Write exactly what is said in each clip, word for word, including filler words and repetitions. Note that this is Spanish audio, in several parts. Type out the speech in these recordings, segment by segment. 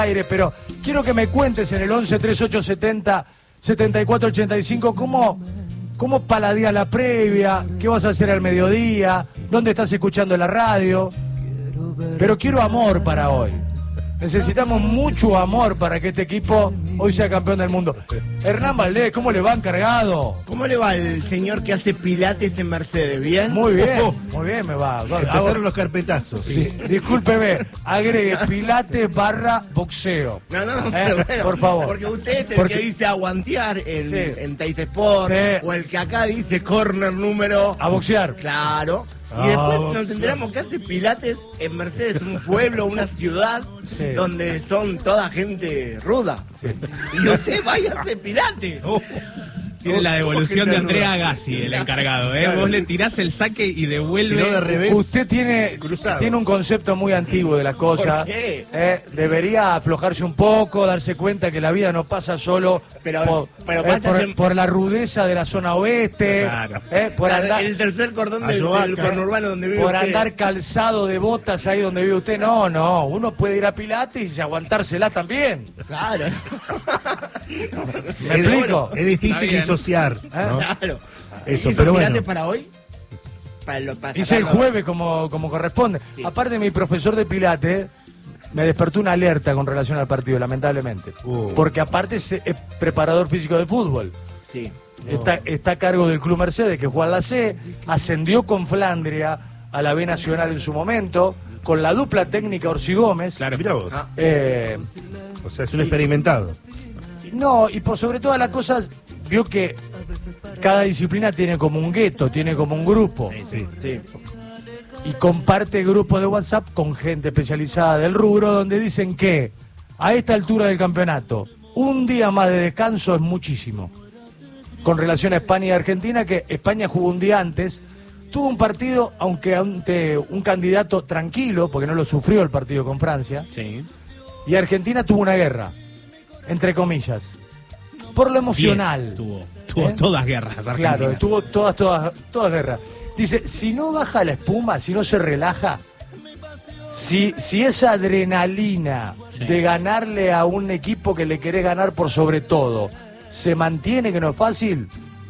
aire, pero quiero que me cuentes en el once treinta y ocho setenta setenta y cuatro ochenta y cinco cómo, cómo paladía la previa, qué vas a hacer al mediodía, dónde estás escuchando la radio. Pero quiero amor para hoy. Necesitamos mucho amor para que este equipo hoy sea campeón del mundo. Hernán Valdés, ¿cómo le va encargado? ¿Cómo le va el señor que hace pilates en Mercedes? ¿Bien? Muy bien, muy bien me va. Empezaron los carpetazos. Sí. Discúlpeme, agregue pilates barra boxeo. No, no, no, ¿Eh? pero bueno, por favor. Porque usted es el porque... que dice aguantear en, sí. en Teis Sport, sí. o el que acá dice corner número... A boxear. Claro. Ah, y después boxear. nos enteramos que hace pilates en Mercedes, un pueblo, una ciudad, sí. donde son toda gente ruda. Sí. Y usted vaya a hacer pilates. Oh. Tiene la devolución de Andrea Agassi, el encargado, ¿eh? Claro. Vos le tirás el saque y devuelve. No de revés. Usted tiene, tiene un concepto muy antiguo de las cosas. ¿Por qué? Eh, debería aflojarse un poco, darse cuenta que la vida no pasa solo pero, por, pero eh, pasa por, en... por la rudeza de la zona oeste. Claro. Eh, por claro, andar, el tercer cordón del, del conurbano donde vive Por usted. andar calzado de botas ahí donde vive usted. No, no. Uno puede ir a Pilates y aguantársela también. Claro. ¿Me explico? Es difícil disociar. ¿Eh? ¿no? Claro. Eso, ¿Hizo pero pilates bueno. para hoy? Para lo, para Hice el sacarlo. jueves como, como corresponde. Sí. Aparte, mi profesor de Pilates me despertó una alerta con relación al partido, lamentablemente. Uh. Porque aparte es, es preparador físico de fútbol. Sí. Está, está a cargo del Club Mercedes, que juega en la C, ascendió con Flandria a la B Nacional en su momento, con la dupla técnica Orsi Gómez. Claro, mira vos. Ah. Eh, O sea, es un experimentado. no, y por sobre todas las cosas, vio que cada disciplina tiene como un gueto, tiene como un grupo. Sí. Sí. Y comparte grupos de WhatsApp con gente especializada del rubro, donde dicen que a esta altura del campeonato, un día más de descanso es muchísimo. Con relación a España y Argentina, que España jugó un día antes, tuvo un partido, aunque ante un candidato tranquilo, porque no lo sufrió el partido con Francia, Sí. y Argentina tuvo una guerra, entre comillas, por lo emocional. Diez tuvo tuvo ¿Eh? todas guerras Argentina. Claro, tuvo todas, todas, todas guerras. Dice, si no baja la espuma, si no se relaja, si, si esa adrenalina Sí. de ganarle a un equipo que le querés ganar por sobre todo, se mantiene, que no es fácil,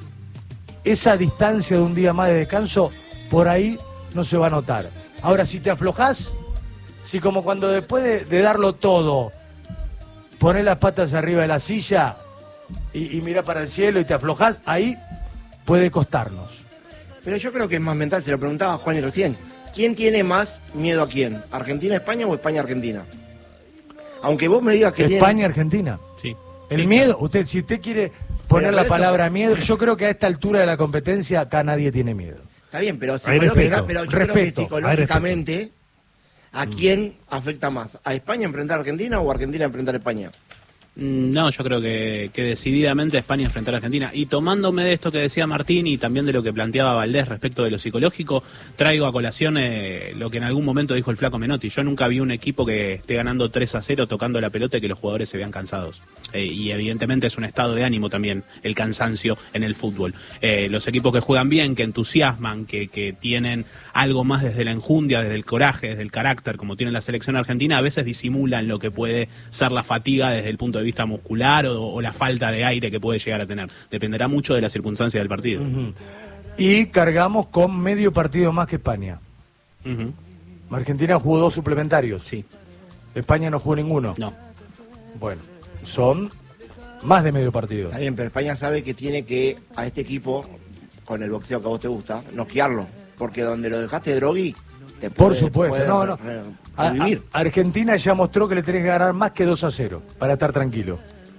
esa distancia de un día más de descanso, por ahí no se va a notar. Ahora, si te aflojás, si como cuando después de, de darlo todo, ponés las patas arriba de la silla y, y mirá para el cielo y te aflojás, ahí puede costarnos. Pero yo creo que es más mental, se lo preguntaba a Juan y recién. ¿Quién tiene más miedo a quién? ¿Argentina-España o España-Argentina? Aunque vos me digas que España-Argentina. Sí. El Sí. miedo, usted, si usted quiere poner Pero la eso- palabra miedo, yo creo que a esta altura de la competencia acá nadie tiene miedo. Está bien, pero, Hay psicológica- respeto. pero yo creo Respeto. que psicológicamente, ¿a quién afecta más? ¿A España enfrentar a Argentina o a Argentina enfrentar a España? No, yo creo que, que decididamente España enfrentar a Argentina. Y tomándome de esto que decía Martín y también de lo que planteaba Valdés respecto de lo psicológico, traigo a colación eh, lo que en algún momento dijo el flaco Menotti. Yo nunca vi un equipo que esté ganando tres a cero tocando la pelota y que los jugadores se vean cansados. Eh, y evidentemente es un estado de ánimo también el cansancio en el fútbol. Eh, los equipos que juegan bien, que entusiasman, que, que tienen algo más desde la enjundia, desde el coraje, desde el carácter, como tiene la selección argentina, a veces disimulan lo que puede ser la fatiga desde el punto de vista muscular o, o la falta de aire que puede llegar a tener. Dependerá mucho de la circunstancia del partido. Uh-huh. Y cargamos con medio partido más que España. Uh-huh. Argentina jugó dos suplementarios. Sí. España no jugó ninguno. No. Bueno, son más de medio partido. Está bien, pero España sabe que tiene que a este equipo, con el boxeo que a vos te gusta, noquearlo. Porque donde lo dejaste Drogui, te Por puede, supuesto, puede no, no. re- A- revivir. a- Argentina ya mostró que le tenés que ganar más que dos a cero para estar tranquilo.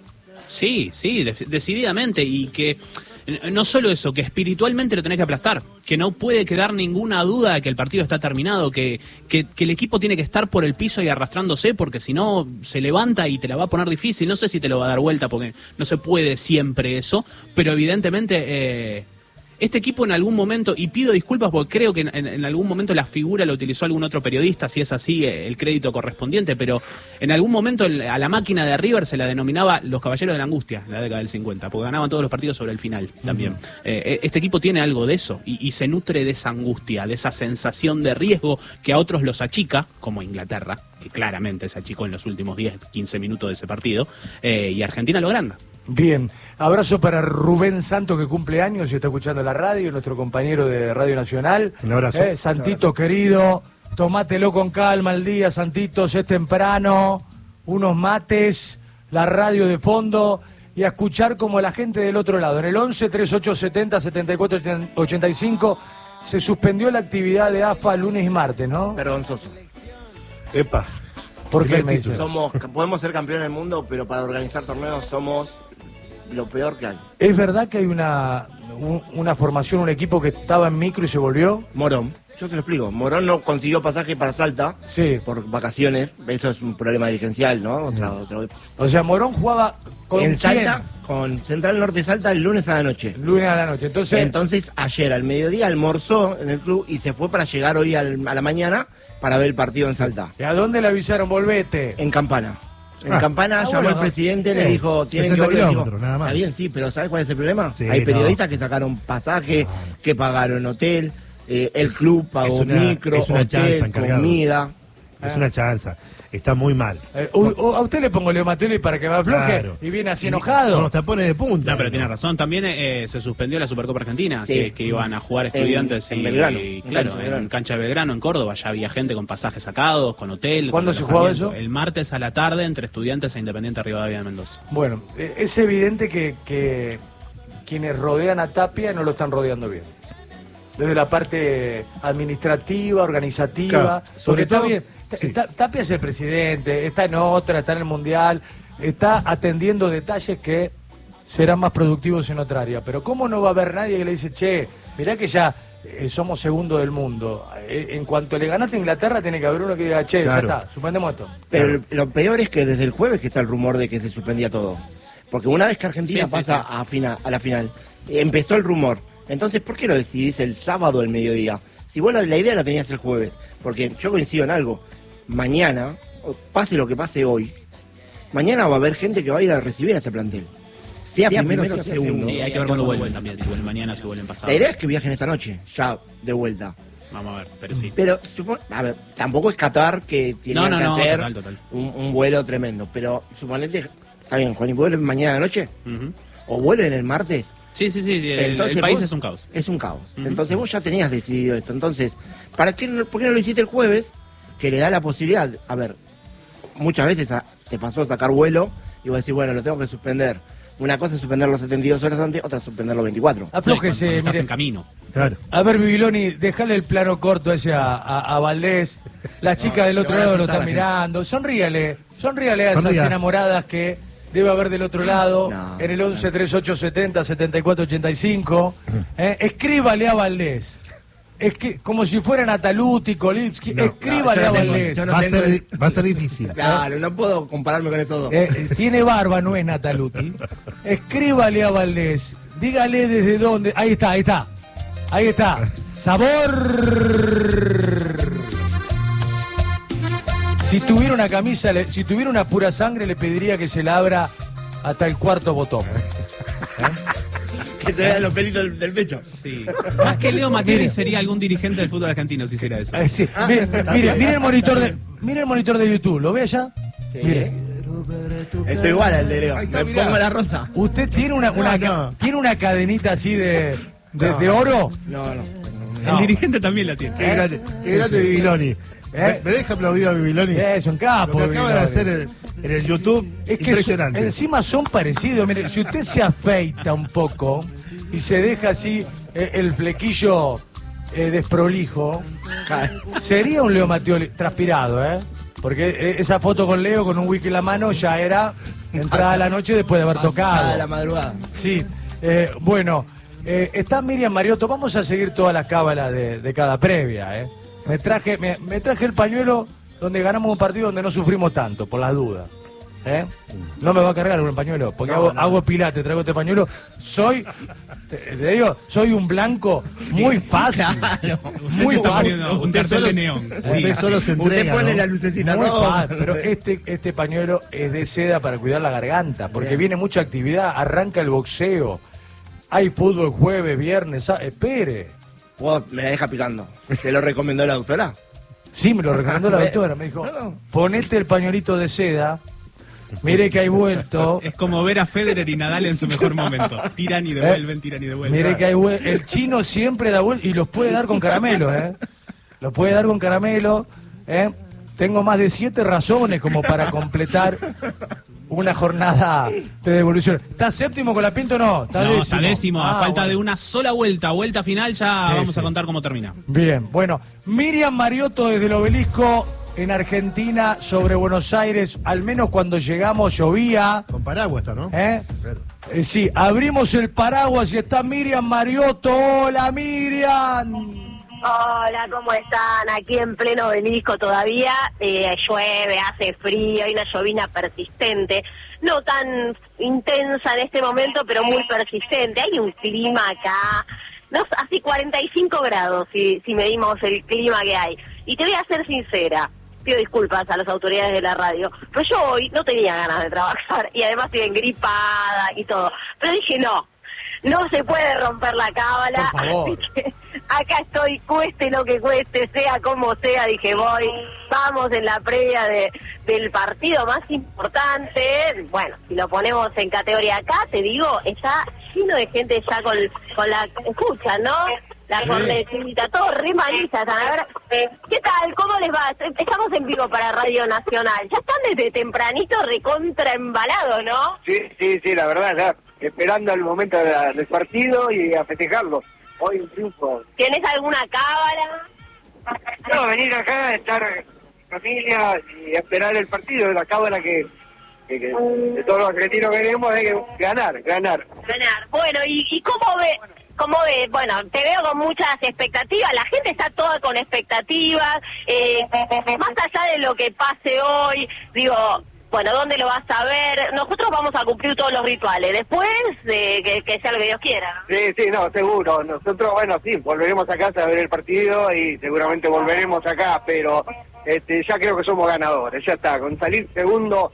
Sí, sí, de- decididamente. Y que eh, no solo eso, que espiritualmente lo tenés que aplastar. Que no puede quedar ninguna duda de que el partido está terminado. Que, que, que el equipo tiene que estar por el piso y arrastrándose, porque si no se levanta y te la va a poner difícil. No sé si te lo va a dar vuelta, porque no se puede siempre eso. Pero evidentemente... Eh, este equipo en algún momento, y pido disculpas porque creo que en, en, en algún momento la figura la utilizó algún otro periodista, si es así, el crédito correspondiente, pero en algún momento a la máquina de River se la denominaba los caballeros de la angustia en la década del cincuenta, porque ganaban todos los partidos sobre el final también. Uh-huh. eh, este equipo tiene algo de eso y, y se nutre de esa angustia, de esa sensación de riesgo que a otros los achica, como Inglaterra, que claramente se achicó en los últimos diez, quince minutos de ese partido, eh, y Argentina lo agranda. Bien, abrazo para Rubén Santos, que cumple años y está escuchando la radio, nuestro compañero de Radio Nacional. Un abrazo. Eh, Santito, un abrazo. Querido, tomátelo con calma el día, Santitos, es temprano, unos mates, la radio de fondo y a escuchar como la gente del otro lado. En el once, treinta y ocho setenta, setenta y cuatro ochenta y cinco se suspendió la actividad de A F A lunes y martes, ¿no? Vergonzoso. Epa. ¿Por qué me dice? Somos, podemos ser campeones del mundo, pero para organizar torneos somos lo peor que hay. ¿Es verdad que hay una, un, una formación, un equipo que estaba en micro y se volvió? Morón, yo te lo explico. Morón no consiguió pasaje para Salta, sí, por vacaciones. Eso es un problema dirigencial, ¿no? Otra, otra... O sea, Morón jugaba con en ¿quién? Salta, con Central Norte Salta el lunes a la noche. Lunes a la noche. Entonces, Entonces ayer al mediodía almorzó en el club y se fue para llegar hoy al, a la mañana para ver el partido en Salta. ¿Y a dónde le avisaron? Volvete. En Campana. En Ah, Campana ah, llamó bueno, el no. presidente, Sí, le dijo, tienen que volver. Dijo, nada más. está bien, sí, pero ¿sabes cuál es el problema? Sí, Hay no. periodistas que sacaron pasaje, que pagaron hotel, eh, el club pagó Es una- micro, es una chanza, hotel, encargado. comida. Es una chanza. Está muy mal. Eh, u- u- a usted le pongo Leo Mattioli para que me afloje Claro. y viene así Con enojado. los tapones de punta. No, pero tiene razón. También eh, se suspendió la Supercopa Argentina, Sí. que, que iban a jugar En- estudiantes en y, Belgrano, y, en claro, cancha de Belgrano. en cancha de Belgrano, en Córdoba. Ya había gente con pasajes sacados, con hotel. ¿Cuándo con se jugaba alojamiento. eso? El martes a la tarde entre Estudiantes e Independiente Rivadavia de Mendoza. Bueno, eh, es evidente que, que quienes rodean a Tapia no lo están rodeando bien. Desde la parte administrativa, organizativa, Claro, porque sobre está todo- bien. sí. Ta- Tapia es el presidente, está en otra, está en el Mundial, está atendiendo detalles que serán más productivos en otra área. Pero ¿cómo no va a haber nadie que le dice, che, mirá que ya eh, somos segundo del mundo? Eh, en cuanto le ganaste a Inglaterra, tiene que haber uno que diga, che, Claro. ya está, suspendemos esto. Pero lo peor es que desde el jueves que está el rumor de que se suspendía todo. Porque una vez que Argentina Sí, sí, pasa sí. A, fina- a la final, eh, empezó el rumor. Entonces, ¿por qué lo decidís el sábado al mediodía? Si vos la, la idea la tenías el jueves. Porque yo coincido en algo. Mañana, o pase lo que pase hoy, mañana va a haber gente que va a ir a recibir a este plantel. Sea, Sea primero, primero, sea sea segundo. Sí, hay que ver cuándo vuelven también, si vuelven mañana o si vuelven pasado. La idea es que viajen esta noche, ya de vuelta. Vamos a ver, pero sí. Pero, supo- a ver, tampoco es Qatar que tiene No, no, que no, hacer total, total. Un, un vuelo tremendo. Pero suponete, está bien, Juan, ¿y vuelven mañana a la noche? Ujú. ¿O vuelven el martes? Sí, sí, sí, el, Entonces el país vos- es un caos. Es un caos. Ujú. Entonces vos ya tenías decidido esto. Entonces, ¿para qué no, ¿por qué no lo hiciste el jueves? Que le da la posibilidad, a ver, muchas veces a- te pasó a sacar vuelo y vos decís, bueno, lo tengo que suspender. Una cosa es suspenderlo setenta y dos horas antes, otra es suspenderlo veinticuatro. Sí, cuando- Aflójese, cuando estás mire. en camino. Claro. A ver, Bibiloni, déjale el plano corto ese a, a, a Valdés. La chica No, del le otro van a lado lo asustar está a la gente. mirando. Sonríale, sonríale a esas Sonría. enamoradas que debe haber del otro lado. No, en el once treinta y ocho setenta setenta y cuatro ochenta y cinco. Eh, escríbale a Valdés. Es que, como si fuera Nataluti, Kolipsky, No, escríbale no, a yo no tengo- Valdés. yo no va, a tengo ser, el- va a ser difícil. Claro, no puedo compararme con eso dos. Eh, eh, tiene barba, no es Nataluti. Escríbale a Valdés. Dígale desde dónde. Ahí está, ahí está. Ahí está. Sabor. Si tuviera una camisa, le- si tuviera una pura sangre, le pediría que se la abra hasta el cuarto botón. Que te vean los pelitos del, del pecho. Sí. Más que Leo Mattioli Mire. sería algún dirigente del fútbol argentino si hiciera eso. Eh, sí. Mire, mire, mire el monitor de, mire el monitor de YouTube. ¿Lo ve allá? Sí. Mire. Estoy igual al de Leo. Ahí está, Me mirá. pongo la rosa. ¿Usted tiene una, una, No, no. tiene una cadenita así de, de, No. de oro? No, no. No. El dirigente también la tiene. Qué grande, qué grande Bibiloni. ¿Eh? ¿Me, me deja aplaudir a Bibiloni? Es un capo. Lo que acaba de Bibiloni. hacer en, en el YouTube, Es que impresionante. su- encima son parecidos. Mire, si usted se afeita un poco y se deja así eh, el flequillo eh, desprolijo, sería un Leo Mattioli transpirado, ¿eh? Porque eh, esa foto con Leo con un wiki en la mano ya era entrada a la noche después de haber Pasada tocado. la madrugada. Sí, eh, bueno, eh, está Miriam Mariotto. Vamos a seguir todas las cábalas de, de cada previa, ¿eh? Me traje, me, me traje el pañuelo donde ganamos un partido donde no sufrimos tanto, por las dudas. ¿eh? No me va a cargar con el pañuelo, porque No, hago, no. hago pilate, traigo este pañuelo. Soy, te, te digo, soy un blanco muy fácil. Claro. Muy Está fácil. poniendo un Usted cartel solo- de neón. Usted solo se Usted entrega, pone ¿no? la lucecita Muy roja. fácil, pero este, este pañuelo es de seda para cuidar la garganta, porque Bien. viene mucha actividad, arranca el boxeo, hay fútbol jueves, viernes, sábado, espere. Vos me la deja picando. ¿Se lo recomendó la doctora? Sí, me lo recomendó la doctora, me dijo, No, no. ponete el pañuelito de seda, mire que hay vuelto, Es como ver a Federer y Nadal en su mejor momento. Tiran y devuelven, tiran y devuelven. mire que hay vuelto. El chino siempre da vuelta y los puede dar con caramelo, ¿eh? Los puede dar con caramelo, ¿eh? Tengo más de siete razones como para completar una jornada de devolución. ¿Está séptimo con la Pinto o no? No, está décimo, a Ah, falta bueno. de una sola vuelta, vuelta final, ya Sí, vamos sí. a contar cómo termina. Bien, bueno, Miriam Mariotto desde el Obelisco en Argentina sobre Buenos Aires, al menos cuando llegamos llovía, Con paraguas está, ¿no? ¿eh? Claro. Eh, sí, abrimos el paraguas y está Miriam Mariotto. Hola Miriam. Hola, ¿cómo están? Aquí en pleno Obelisco todavía, eh, llueve, hace frío, hay una llovina persistente, no tan intensa en este momento, pero muy persistente. Hay un clima acá, no, hace cuarenta y cinco grados si, si medimos el clima que hay. Y te voy a ser sincera, pido disculpas a las autoridades de la radio, pero yo hoy no tenía ganas de trabajar y además estoy engripada y todo. Pero dije, no, no se puede romper la cábala, Por favor. así que acá estoy, cueste lo que cueste, sea como sea, dije voy, vamos en la previa de, del partido más importante. Bueno, si lo ponemos en categoría acá, te digo, está lleno de gente ya con, con la, escuchan, ¿no? La Sí. cornetita, todo re manizas. A ver, eh, ¿qué tal? ¿Cómo les va? Estamos en vivo para Radio Nacional. Ya están desde tempranito recontra embalados, ¿no? Sí, sí, sí, la verdad, ya esperando el momento de la- del partido y a festejarlo. Hoy un triunfo. ¿Tienes alguna cábala? No, venir acá, estar en familia y esperar el partido, la cábala que, que, que de todos los argentinos queremos es que ganar, ganar. Ganar. Bueno, ¿y, y cómo ve? ¿Cómo ve? Bueno, te veo con muchas expectativas, la gente está toda con expectativas, eh, más allá de lo que pase hoy, digo, bueno, ¿dónde lo vas a ver? Nosotros vamos a cumplir todos los rituales, después de que, que sea lo que Dios quiera. Sí, sí, no, seguro. Nosotros, bueno, sí, volveremos a casa a ver el partido y seguramente volveremos acá, pero este, ya creo que somos ganadores, ya está. Con salir segundo,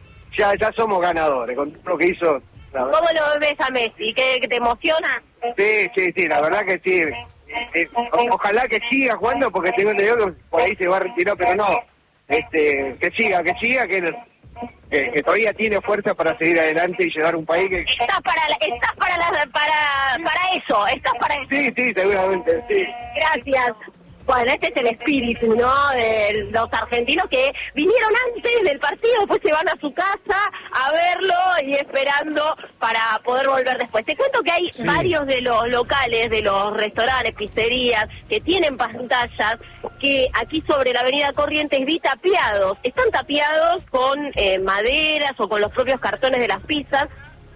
ya ya somos ganadores, con todo lo que hizo. La verdad. ¿Cómo lo ves a Messi? ¿Que, que te emociona? Sí, sí, sí, la verdad que sí. Eh, o- ojalá que siga jugando porque tengo entendido que por ahí se va a retirar, pero no. Este, que siga, que siga, que, que, que todavía tiene fuerza para seguir adelante y llevar un país que... Estás para la- estás para la, para para eso, estás para eso. Sí, sí, seguramente, sí. Gracias. Bueno, este es el espíritu, ¿no? De los argentinos que vinieron antes del partido, después se van a su casa a verlo y esperando para poder volver después. Te cuento que hay Sí. varios de los locales, de los restaurantes, pizzerías, que tienen pantallas que aquí sobre la avenida Corrientes vi tapiados. Están tapiados con eh, maderas o con los propios cartones de las pizzas.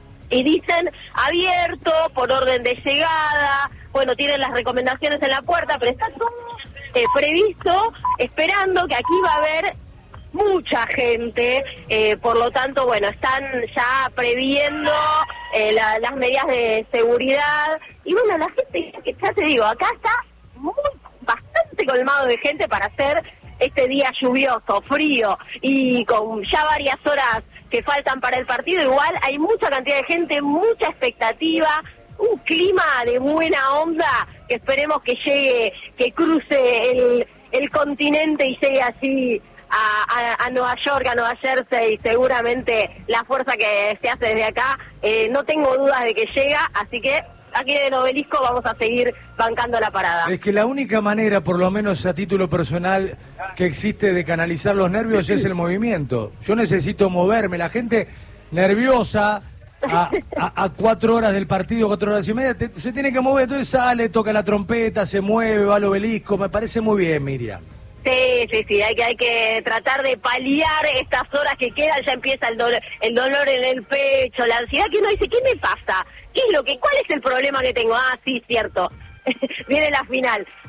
Y dicen abierto por orden de llegada, bueno, tienen las recomendaciones en la puerta, pero está todo eh, previsto, esperando que aquí va a haber mucha gente, eh, por lo tanto, bueno, están ya previendo eh, la- las medidas de seguridad, y bueno, la gente, que ya te digo, acá está muy, bastante colmado de gente para hacer este día lluvioso, frío, y con ya varias horas que faltan para el partido, igual hay mucha cantidad de gente, mucha expectativa, un clima de buena onda, que esperemos que llegue, que cruce el, el continente y llegue así a, a, a Nueva York, a Nueva Jersey, seguramente la fuerza que se hace desde acá, eh, no tengo dudas de que llega, así que aquí en el Obelisco vamos a seguir bancando la parada. Es que la única manera, por lo menos a título personal, que existe de canalizar los nervios es el movimiento. Yo necesito moverme. La gente nerviosa a, a- a cuatro horas del partido, cuatro horas y media, te- se tiene que mover. Entonces sale, toca la trompeta, se mueve, va al Obelisco. Me parece muy bien, Miriam. Sí, sí, sí, hay que, hay que tratar de paliar estas horas que quedan, ya empieza el dolor, el dolor en el pecho, la ansiedad, que uno dice, ¿qué me pasa? ¿Qué es lo que, cuál es el problema que tengo? Ah, sí, cierto, viene la final.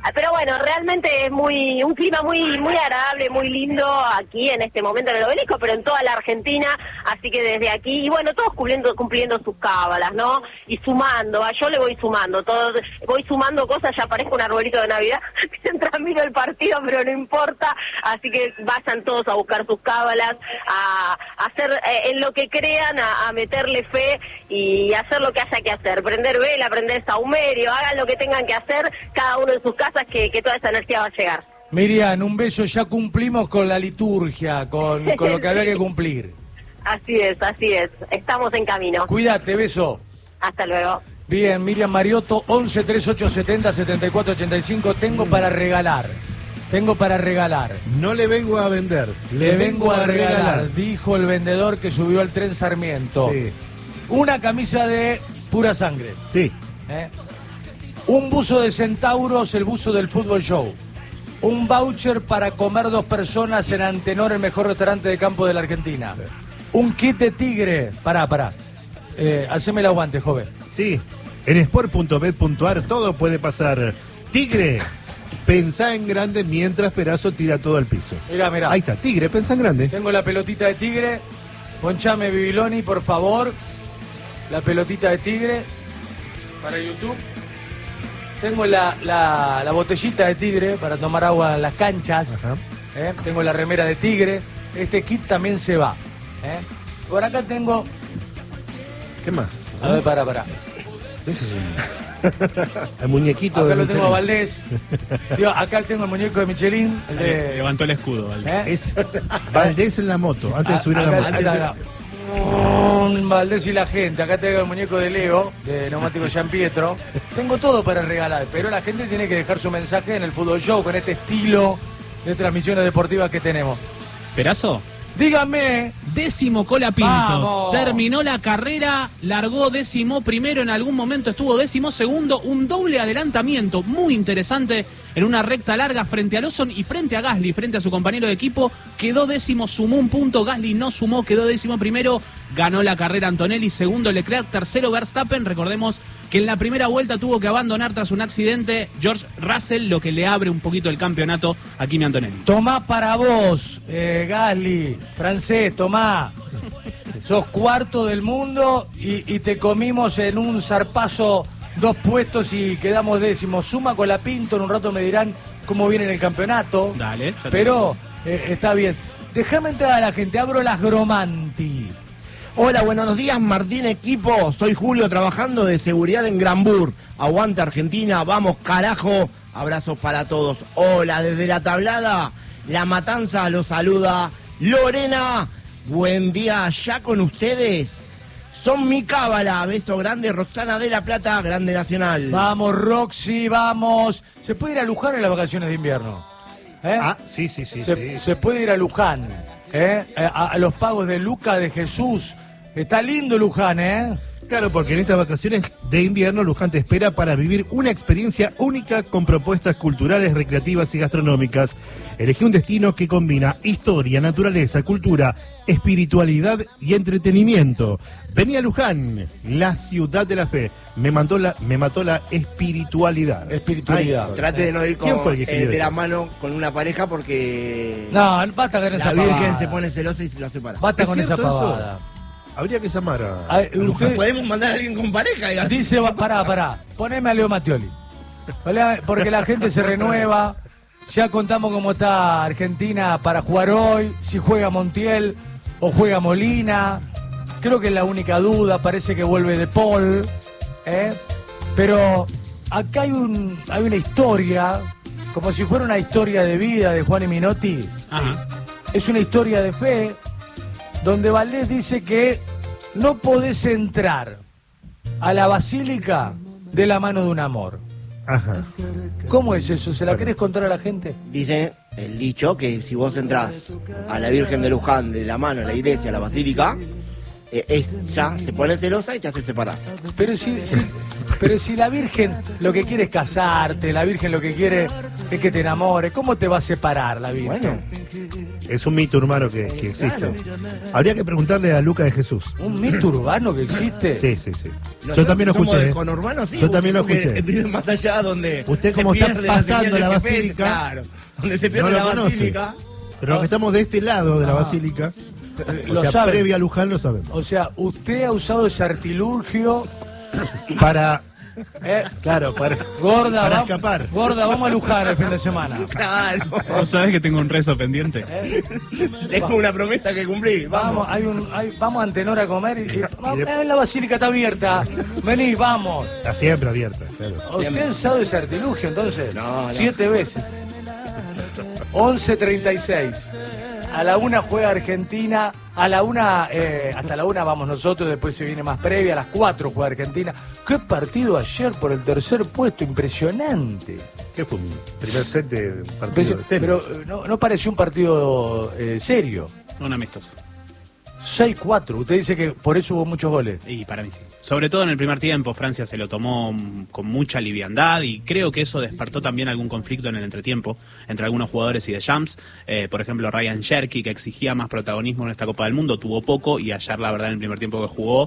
Pero bueno, realmente es muy un clima muy muy agradable, muy lindo aquí en este momento en el Obelisco, pero en toda la Argentina, así que desde aquí, y bueno, todos cumpliendo cumpliendo sus cábalas, ¿no? Y sumando, yo le voy sumando, todo, voy sumando cosas, ya parezco un arbolito de Navidad mientras miro el partido, pero no importa, así que vayan todos a buscar sus cábalas, a, a hacer eh, en lo que crean, a, a meterle fe y hacer lo que haya que hacer, prender vela, prender saumerio, hagan lo que tengan que hacer, cada uno en sus casas, que, que toda esa energía va a llegar. Miriam, un beso, ya cumplimos con la liturgia, con, con lo que había que cumplir. Así es, así es, estamos en camino. Cuídate, beso. Hasta luego. Bien, Miriam Mariotto, once treinta y ocho setenta setenta y cuatro ochenta y cinco, tengo para regalar, tengo para regalar. No le vengo a vender, le, Le vengo a regalar. regalar, dijo el vendedor que subió al tren Sarmiento. Sí. Una camisa de pura sangre. Sí. ¿Eh? Un buzo de centauros, el buzo del fútbol show. Un voucher para comer dos personas en Antenor, el mejor restaurante de campo de la Argentina. Un kit de tigre. Pará, pará. Eh, haceme el aguante, joven. Sí, en sport punto bet punto ar todo puede pasar. Tigre, pensá en grande mientras Perazo tira todo al piso. Mirá, mirá. Ahí está, Tigre, pensá en grande. Tengo la pelotita de tigre. Ponchame, Bibiloni, por favor. La pelotita de tigre para YouTube. Tengo la, la, la botellita de tigre para tomar agua en las canchas. ¿Eh? Tengo la remera de tigre. Este kit también se va. ¿Eh? Por acá tengo... ¿Qué más? A ver, pará, pará. Ese es un... el muñequito Acá de lo tengo a Michelin. Valdés. Tío, acá tengo el muñeco de Michelin. El de... Levantó el escudo, Valdés. ¿Eh? Es Valdés en la moto, antes de subir a la Acá- moto. acá- acá. Mm, Valdés y la gente. Acá tengo el muñeco de Leo, de Neumático Gian Pietro. Tengo todo para regalar, pero la gente tiene que dejar su mensaje en el Fútbol Show con este estilo de transmisiones deportivas que tenemos. ¿Perazo? Díganme. Décimo Colapinto. Vamos. Terminó la carrera, largó décimo primero, en algún momento estuvo décimo segundo, un doble adelantamiento muy interesante en una recta larga frente a Lawson y frente a Gasly, frente a su compañero de equipo. Quedó décimo, sumó un punto, Gasly no sumó, quedó décimo primero, ganó la carrera Antonelli, segundo Leclerc, tercero Verstappen. Recordemos que en la primera vuelta tuvo que abandonar tras un accidente George Russell, lo que le abre un poquito el campeonato a Kimi Antonelli. Tomá para vos, eh, Gasly, francés, tomá. Sos cuarto del mundo y, y te comimos en un zarpazo dos puestos y quedamos décimos. Suma con la Pinto, en un rato me dirán cómo viene en el campeonato. Dale, ya te Pero eh, está bien. Déjame entrar a la gente, abro las Gromanti. Hola, buenos días, Martín Equipo. Soy Julio, trabajando de seguridad en Granbur. Aguante Argentina, vamos carajo. Abrazos para todos. Hola, desde la tablada, La Matanza los saluda Lorena. Buen día ya con ustedes. Son mi cábala. Beso grande, Roxana de la Plata, Grande Nacional. Vamos, Roxy, vamos. ¿Se puede ir a Luján en las vacaciones de invierno? ¿Eh? Ah, sí, sí, sí. se, sí. se puede ir a Luján, ¿eh? a, a los pagos de Luca, de Jesús. Está lindo Luján, ¿eh? Claro, porque en estas vacaciones de invierno Luján te espera para vivir una experiencia única con propuestas culturales, recreativas y gastronómicas. Elegí un destino que combina historia, naturaleza, cultura, espiritualidad y entretenimiento. Vení a Luján, la ciudad de la fe. Me mató la, me mató la espiritualidad. Espiritualidad. Ay, Trate de no ir ¿Quién con, fue el que eh, escribió de la esto? mano con una pareja porque No, basta con la esa Virgen pavada. se pone celosa y se lo separa. Basta ¿Es con esa cierto eso? pavada. Habría que llamar a... Ay, a Luján. usted- ¿Podemos mandar a alguien con pareja? Diga? Dice, va- pará, pará, poneme a Leo Mattioli. Olea, porque la gente se renueva. Ya contamos cómo está Argentina para jugar hoy, si juega Montiel o juega Molina. Creo que es la única duda, parece que vuelve De Paul. ¿eh? Pero acá hay, un, hay una historia, como si fuera una historia de vida de Juan y Minotti. Ajá. Es una historia de fe, donde Valdés dice que no podés entrar a la basílica de la mano de un amor. Ajá. ¿Cómo es eso? ¿Se la querés contar a la gente? Dice el dicho que si vos entrás a la Virgen de Luján de la mano, a la iglesia, a la basílica, eh, ella se pone celosa y te hace separar. Pero si, si, Pero si la Virgen lo que quiere es casarte, la Virgen lo que quiere es que te enamores, ¿cómo te va a separar la Virgen? Bueno, Es un mito urbano que, que existe. Claro. Habría que preguntarle a Luca de Jesús. ¿Un mito urbano que existe? Sí, sí, sí. Yo nosotros también lo somos escuché. del ¿eh? conurbano, sí. Yo también lo porque escuché. vive más allá donde Usted, se como está pierde pasando señal la de G P S, basílica, claro, donde se no pierde lo la conoce. basílica. Pero los que estamos de este lado de la Ah. basílica, Eh, o lo sea, saben. previa a Luján, lo sabemos. O sea, usted ha usado ese artilugio, Para, eh, claro, para, gorda, para va- escapar. gorda, vamos a Luján el fin de semana. Claro. ¿Vos sabés que tengo un rezo pendiente? ¿Eh? Tengo una promesa que cumplir. Vamos, Vamos. hay un, hay- vamos a Antenor a comer y, y- vamos, eh, la basílica está abierta. Vení, vamos. Está siempre abierta, claro. ¿Usted ha usado ese artilugio entonces? No, no. Siete veces. once treinta y seis. A la una juega Argentina. A la una, eh, hasta la una vamos nosotros, después se viene más previa. A las cuatro juega Argentina. ¿Qué partido ayer por el tercer puesto? Impresionante. ¿Qué fue? Un primer set de partido de tenis. Pero eh, no, no pareció un partido eh, serio. Un amistoso. seis cuatro. Usted dice que por eso hubo muchos goles. Y para mí sí. Sobre todo en el primer tiempo, Francia se lo tomó mm, con mucha liviandad y creo que eso despertó también algún conflicto en el entretiempo entre algunos jugadores y de Shams. Eh, por ejemplo, Ryan Cherky, que exigía más protagonismo en esta Copa del Mundo, tuvo poco y ayer, la verdad, en el primer tiempo que jugó,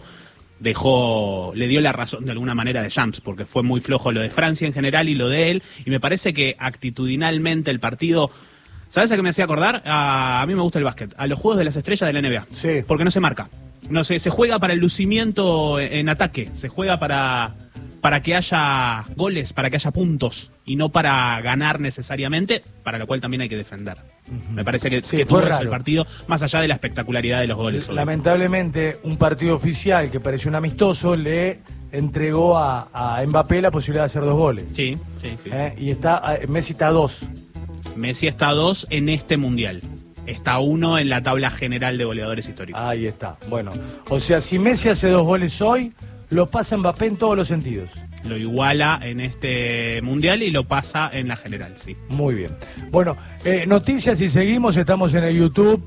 dejó, le dio la razón de alguna manera de Shams, porque fue muy flojo lo de Francia en general y lo de él, y me parece que actitudinalmente el partido... ¿Sabes a qué me hacía acordar? A, a mí me gusta el básquet, a los Juegos de las Estrellas de la N B A. Sí. Porque no se marca. No sé, se juega para el lucimiento en, en ataque, se juega para, para que haya goles, para que haya puntos, y no para ganar necesariamente, para lo cual también hay que defender. Me parece que, Sí, que fue tuvo eso raro. el partido, más allá de la espectacularidad de los goles. obvio. Lamentablemente, un partido oficial que pareció un amistoso le entregó a, a Mbappé la posibilidad de hacer dos goles. Sí, sí, sí. ¿Eh? Y está eh, Messi está a dos. Messi está a dos en este Mundial. Está a uno en la tabla general de goleadores históricos. Ahí está. Bueno, o sea, si Messi hace dos goles hoy, lo pasa Mbappé en todos los sentidos. Lo iguala en este Mundial y lo pasa en la general, sí. Muy bien. Bueno, eh, noticias y seguimos, estamos en el YouTube.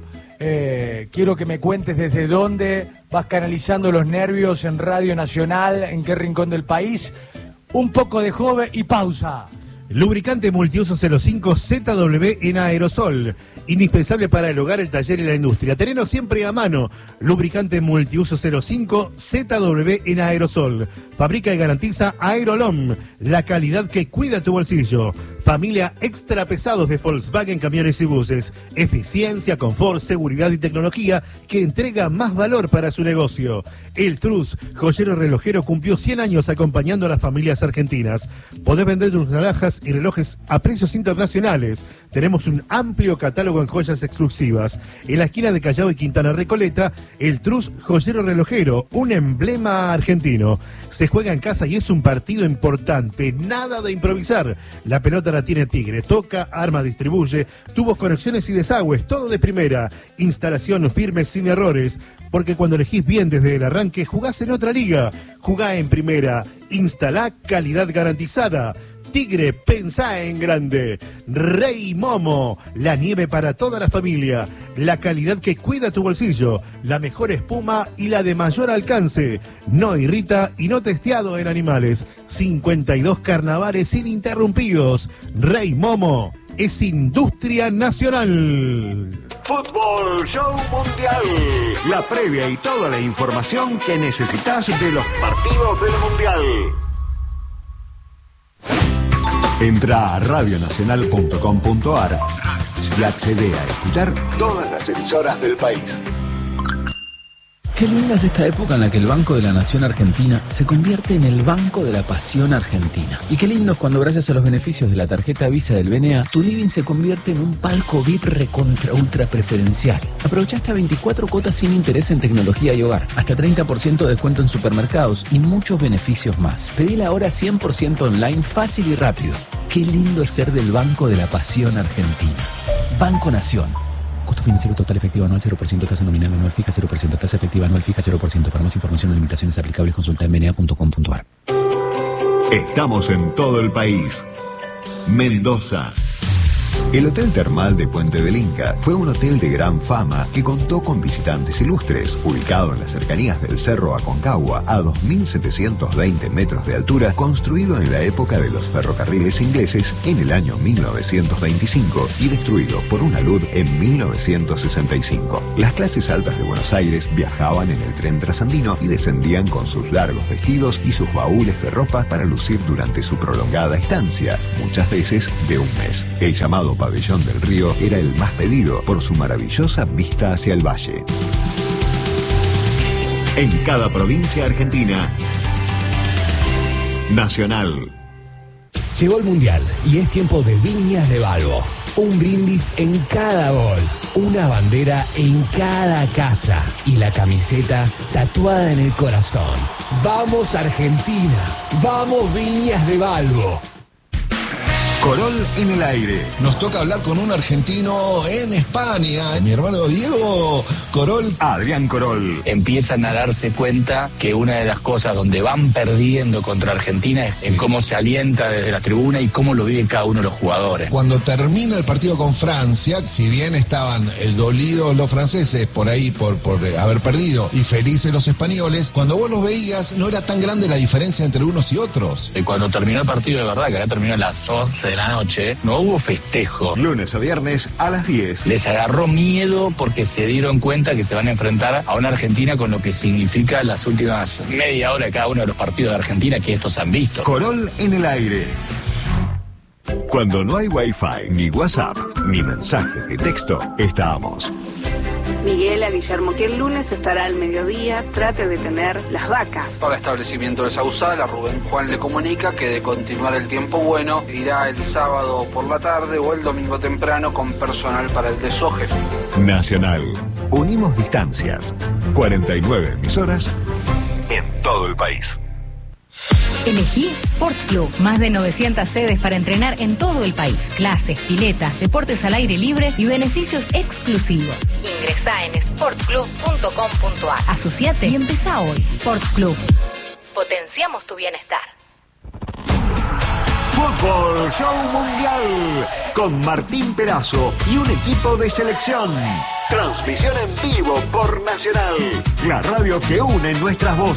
Eh, quiero que me cuentes desde dónde vas canalizando los nervios en Radio Nacional, en qué rincón del país. Un poco de joven y pausa. Lubricante multiuso cero cinco Z W en aerosol. Indispensable para el hogar, el taller y la industria. Tenernos siempre a mano. Lubricante multiuso cero cinco Z W en aerosol. Fabrica y garantiza Aerolom. La calidad que cuida tu bolsillo. Familia extra pesados de Volkswagen Camiones y Buses. Eficiencia, confort, seguridad y tecnología que entrega más valor para su negocio. El Trus, joyero relojero, cumplió cien años acompañando a las familias argentinas. Podés vender tus alhajas y relojes a precios internacionales. Tenemos un amplio catálogo en joyas exclusivas. En la esquina de Callao y Quintana Recoleta, el Trus Joyero Relojero, un emblema argentino. Se juega en casa y es un partido importante. Nada de improvisar. La pelota la tiene Tigre. Toca, arma, distribuye. Tubos, conexiones y desagües. Todo de primera. Instalación firme sin errores. Porque cuando elegís bien desde el arranque, jugás en otra liga. Jugá en primera. Instalá calidad garantizada. Tigre, pensá en grande. Rey Momo, la nieve para toda la familia. La calidad que cuida tu bolsillo. La mejor espuma y la de mayor alcance. No irrita y no testeado en animales. cincuenta y dos carnavales ininterrumpidos. Rey Momo es industria nacional. Fútbol Show Mundial. La previa y toda la información que necesitas de los partidos del Mundial. Entra a radio nacional punto com punto a r y accede a escuchar todas las emisoras del país. Qué linda es esta época en la que el Banco de la Nación Argentina se convierte en el Banco de la Pasión Argentina. Y qué lindo es cuando, gracias a los beneficios de la tarjeta Visa del B N A, tu living se convierte en un palco V I P recontra ultra preferencial. Aprovecha hasta veinticuatro cuotas sin interés en tecnología y hogar, hasta treinta por ciento de descuento en supermercados y muchos beneficios más. Pedila ahora cien por ciento online, fácil y rápido. Qué lindo es ser del Banco de la Pasión Argentina. Banco Nación. Costo financiero total efectivo anual cero por ciento, tasa nominal anual fija cero por ciento, tasa efectiva anual fija cero por ciento. Para más información o limitaciones aplicables, consulta en b n a punto com punto a r. Estamos en todo el país. Mendoza El Hotel Termal de Puente del Inca fue un hotel de gran fama que contó con visitantes ilustres, ubicado en las cercanías del Cerro Aconcagua, a dos mil setecientos veinte metros de altura, construido en la época de los ferrocarriles ingleses en el año mil novecientos veinticinco y destruido por una alud en mil novecientos sesenta y cinco. Las clases altas de Buenos Aires viajaban en el tren trasandino y descendían con sus largos vestidos y sus baúles de ropa para lucir durante su prolongada estancia, muchas veces de un mes. El llamado Pabellón del Río era el más pedido por su maravillosa vista hacia el valle. En cada provincia argentina, Nacional. Llegó el Mundial y es tiempo de Viñas de Balbo. Un brindis en cada gol, una bandera en cada casa y la camiseta tatuada en el corazón. ¡Vamos Argentina! ¡Vamos Viñas de Balbo! Corol en el aire. Nos toca hablar con un argentino en España. Mi hermano Diego Corol. Adrián Corol. Empiezan a darse cuenta que una de las cosas donde van perdiendo contra Argentina es sí. en cómo se alienta desde la tribuna y cómo lo viven cada uno de los jugadores. Cuando termina el partido con Francia, si bien estaban dolidos los franceses por ahí por, por haber perdido y felices los españoles, cuando vos los veías no era tan grande la diferencia entre unos y otros. Y cuando terminó el partido de verdad, que había terminado a las once de la noche, no hubo festejo. Lunes a viernes a las diez. Les agarró miedo porque se dieron cuenta que se van a enfrentar a una Argentina con lo que significa las últimas media hora de cada uno de los partidos de Argentina que estos han visto. Corol en el aire. Cuando no hay Wi-Fi, ni WhatsApp, ni mensajes de texto, estamos. Miguel a Guillermo, que el lunes estará al mediodía, trate de tener las vacas. Para establecimiento de Sausal, a Rubén Juan le comunica que de continuar el tiempo bueno, irá el sábado por la tarde o el domingo temprano con personal para el desoje. Nacional. Unimos distancias. cuarenta y nueve emisoras en todo el país. Elegí Sport Club. Más de novecientas sedes para entrenar en todo el país. Clases, piletas, deportes al aire libre y beneficios exclusivos. Ingresá en sport club punto com punto a r. Asociate y empezá hoy. Sport Club. Potenciamos tu bienestar. Fútbol Show Mundial con Martín Perazo y un equipo de selección. Transmisión en vivo por Nacional, la radio que une nuestras voces.